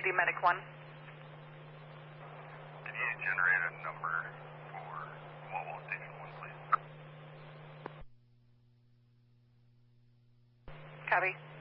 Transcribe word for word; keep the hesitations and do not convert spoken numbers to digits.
Community Medic one. Can you generate a number for Mobile Station one, please? Copy.